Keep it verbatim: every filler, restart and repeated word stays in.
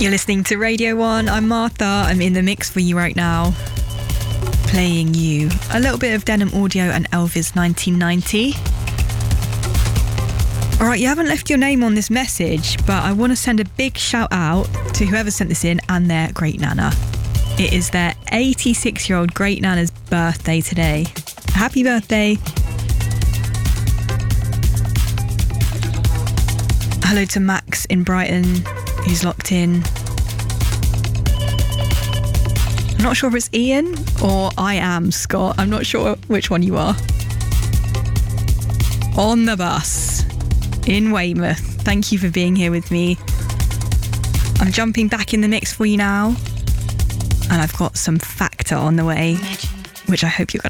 You're listening to Radio one. I'm Martha. I'm in the mix for you right now, playing you a little bit of Denim Audio and Elvis nineteen ninety. All right, you haven't left your name on this message, but I want to send a big shout out to whoever sent this in and their great nana. It is their eighty-six-year-old great nana's birthday today. Happy birthday. Hello to Max in Brighton, who's locked in. I'm not sure if it's Ian or I am Scott. I'm not sure which one you are. On the bus in Weymouth. Thank you for being here with me. I'm jumping back in the mix for you now. And I've got some Factor on the way, which I hope you're going